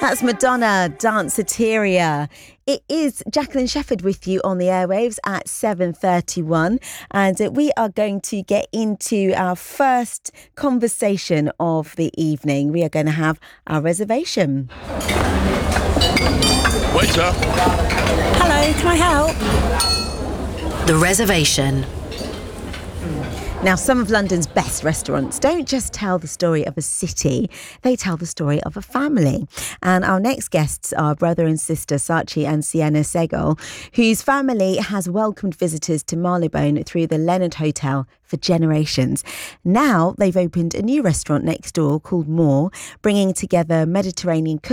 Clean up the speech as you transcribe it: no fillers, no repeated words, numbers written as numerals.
That's Madonna, Danceteria. It is Jacqueline Shepherd with you on the airwaves at 7:31, and we are going to get into our first conversation of the evening. We are going to have our reservation. Waiter. Hello, can I help? The Reservation. Now, some of London's best restaurants don't just tell the story of a city, they tell the story of a family. And our next guests are brother and sister Sachi and Sienna Segal, whose family has welcomed visitors to Marylebone through the Leonard Hotel for generations. Now they've opened a new restaurant next door called More, bringing together Mediterranean cooking